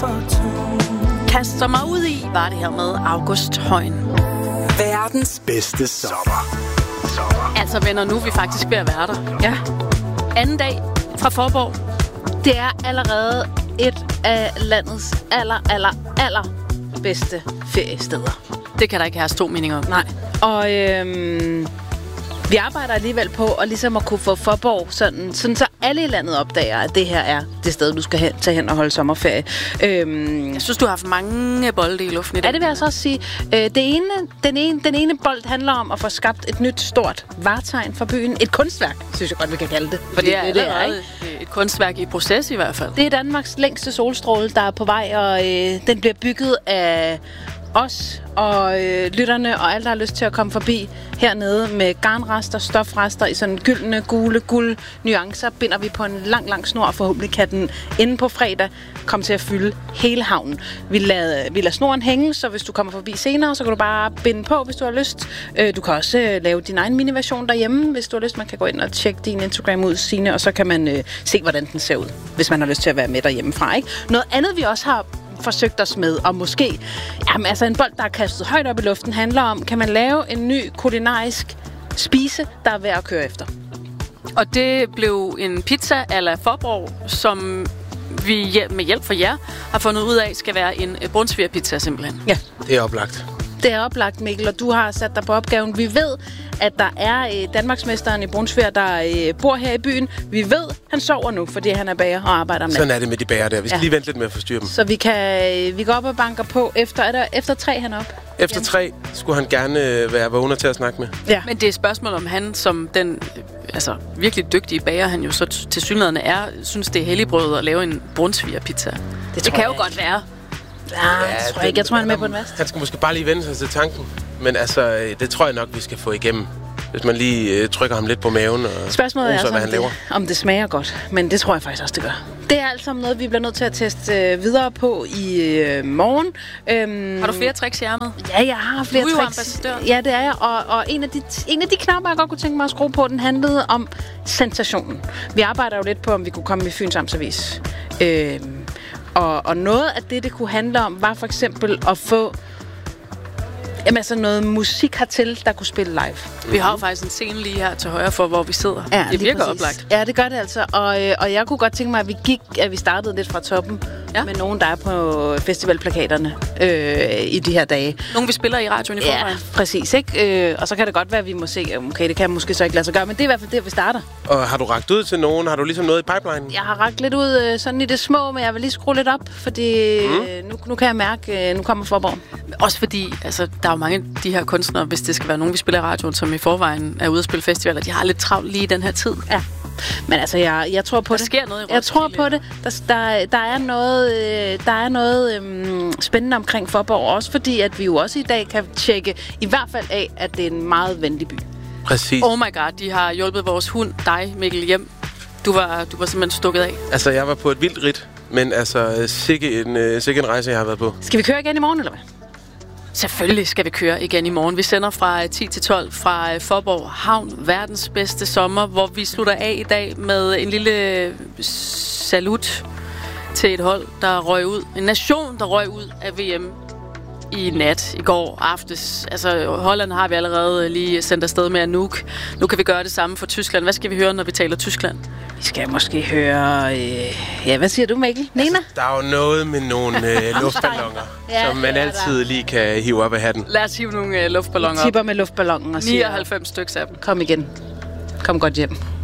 Kaster mig ud i, var det her med August Højen. Verdens bedste sommer. Altså venner, nu er vi faktisk ved at være der. Ja. Anden dag fra Faaborg. Det er allerede et af landets aller bedste feriesteder. Det kan der ikke herske to meninger om. Nej. Og vi arbejder alligevel på at ligesom at kunne få Faaborg sådan så alle i landet opdager, at det her er det sted, du skal tage hen og holde sommerferie. Jeg synes, du har haft mange bolde i luften i dag. Ja, det vil jeg så også sige. Den ene bold handler om at få skabt et nyt, stort vartegn for byen. Et kunstværk, synes jeg godt, vi kan kalde det. Fordi det er ikke et kunstværk i proces i hvert fald. Det er Danmarks længste solstråle, der er på vej, og den bliver bygget af os og lytterne og alle, der har lyst til at komme forbi hernede med garnrester, stofrester i sådan gyldne, gule, guld nuancer, binder vi på en lang snor, og forhåbentlig kan den inde på fredag komme til at fylde hele havnen. Vi lader snoren hænge, så hvis du kommer forbi senere, så kan du bare binde på, hvis du har lyst. Du kan også lave din egen mini-version derhjemme, hvis du har lyst. Man kan gå ind og tjekke din Instagram ud, Signe, og så kan man se, hvordan den ser ud, hvis man har lyst til at være med derhjemmefra, ikke? Noget andet, vi også har forsøgt os med, og måske en bold, der er kastet højt op i luften, handler om, kan man lave en ny kulinarisk spise, der er værd at køre efter. Og det blev en pizza a la Faaborg, som vi med hjælp fra jer har fundet ud af, skal være en brunsvigerpizza simpelthen. Ja. Det er oplagt. Det er oplagt, Mikkel, og du har sat dig på opgaven. Vi ved, at der er Danmarksmesteren i brunsviger, der bor her i byen. Vi ved, han sover nu, fordi han er bager og arbejder med. Sådan er det med de bager der. Vi skal lige vente lidt med at forstyrre dem. Så vi går op og banker på efter 3 han op. Efter 3 skulle han gerne være vågner til at snakke med. Ja. Men det er et spørgsmål om han, som den virkelig dygtige bager, han jo så tilsyneladende er, synes det er helligbrød at lave en brunsvigerpizza. Det kan jo godt være. Ja, jeg tror han er med på en vast. Han skal måske bare lige vende sig til tanken. Men det tror jeg nok, vi skal få igennem. Hvis man lige trykker ham lidt på maven og spørgsmålet roser, hvad han laver. Om det smager godt. Men det tror jeg faktisk også, det gør. Det er alt sammen noget, vi bliver nødt til at teste videre på i morgen. Har du flere tricks i ærmet? Ja, jeg har flere tricks. Du er jo ambassadør. Ja, det er jeg. Og en af de knapper, jeg godt kunne tænke mig at skrue på, den handlede om sensationen. Vi arbejder jo lidt på, om vi kunne komme i Fyns Amtsavis. Og noget af det kunne handle om, var for eksempel at få noget musik hertil, der kunne spille live. Vi har jo faktisk en scene lige her til højre for, hvor vi sidder. Ja, det virker oplagt. Ja, det gør det altså. Og jeg kunne godt tænke mig, at vi startede lidt fra toppen med nogen, der er på festivalplakaterne i de her dage. Nogen, vi spiller i radioen i forvejen. Ja, præcis, ikke? Og så kan det godt være, at vi må se, okay, det kan måske så ikke lade sig gøre, men det er i hvert fald det, vi starter. Og har du rakt ud til nogen? Har du ligesom noget i pipeline? Jeg har rakt lidt ud sådan i det små, men jeg vil lige skrue lidt op, fordi nu kan jeg mærke, nu kommer Faaborg. Også fordi, der er jo mange af de her kunstnere, hvis det skal være nogen, vi spiller i radioen, som i forvejen er ude at spille festivaler, de har lidt travlt lige i den her tid. Ja. Men jeg tror på det. Der sker noget i Roskilde. Jeg tror på det. Der er noget spændende omkring Faaborg, også fordi, at vi jo også i dag kan tjekke i hvert fald af, at det er en meget venlig by. Præcis. Oh my god, de har hjulpet vores hund, dig, Mikkel, hjem. Du var simpelthen stukket af. Jeg var på et vildt ridt, men sikke en rejse, jeg har været på. Skal vi køre igen i morgen, eller hvad? Selvfølgelig skal vi køre igen i morgen. Vi sender fra 10 til 12 fra Faaborg Havn, verdens bedste sommer, hvor vi slutter af i dag med en lille salut til et hold, der røg ud. En nation, der røg ud af VM i nat, i går aftes. Holland har vi allerede lige sendt afsted med Anouk. Nu kan vi gøre det samme for Tyskland. Hvad skal vi høre, når vi taler Tyskland? Vi skal måske høre... hvad siger du, Mikkel? Nina? Der er jo noget med nogle luftballoner, som man altid lige kan hive op af hatten. Lad os hive nogle luftballoner op. Vi tipper med luftballonen og siger... 99 stykker af dem. Kom igen. Kom godt hjem.